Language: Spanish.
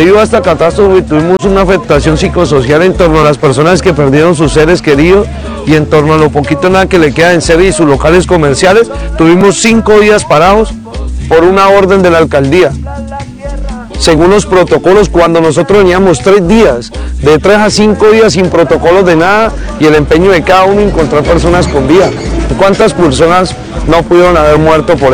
Debido a esta catástrofe tuvimos una afectación psicosocial en torno a las personas que perdieron sus seres queridos y en torno a lo poquito nada que le queda en serie y sus locales comerciales. Tuvimos 5 días parados por una orden de la alcaldía. Según los protocolos, cuando nosotros veníamos 3 días, de 3 a 5 días sin protocolos de nada y el empeño de cada uno encontrar personas con vida. ¿Cuántas personas no pudieron haber muerto por